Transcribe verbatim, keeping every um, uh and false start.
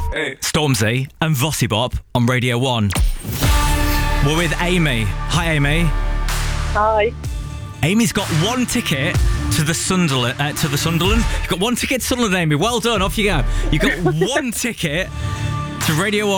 Hey. Stormzy and Vossi Bop on Radio one. We're with Amy. Hi, Amy. Hi. Amy's got one ticket to the Sunderland. Uh, to the Sunderland. You've got one ticket to Sunderland, Amy. Well done. Off you go. You've got one ticket to Radio one.